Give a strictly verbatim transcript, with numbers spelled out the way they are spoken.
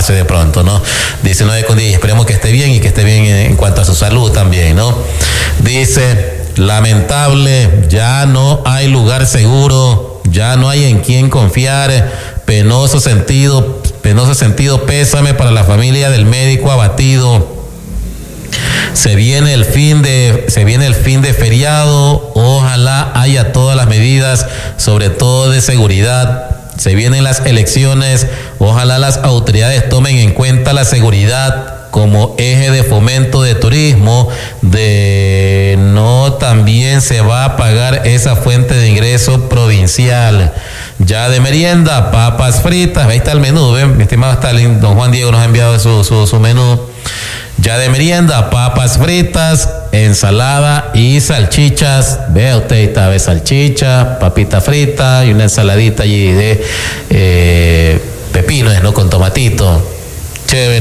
preocuparse de pronto, ¿no? Dice nueve con diez, esperemos que esté bien y que esté bien en, en cuanto a su salud también, ¿no? Dice, lamentable, ya no hay lugar seguro, ya no hay en quién confiar, penoso sentido, penoso sentido pésame para la familia del médico abatido. Se viene el fin de, se viene el fin de feriado, ojalá haya todas las medidas, sobre todo de seguridad. Se vienen las elecciones, ojalá las autoridades tomen en cuenta la seguridad como eje de fomento de turismo, de no también se va a pagar esa fuente de ingreso provincial. Ya de merienda, papas fritas, ahí está el menú, ¿ven? Mi estimado Stalin, don Juan Diego nos ha enviado su, su, su menú. Ya de merienda, papas fritas, ensalada y salchichas. Vea usted, esta vez salchicha, papita frita y una ensaladita allí de eh, pepino, ¿no? Con tomatito. Chévere.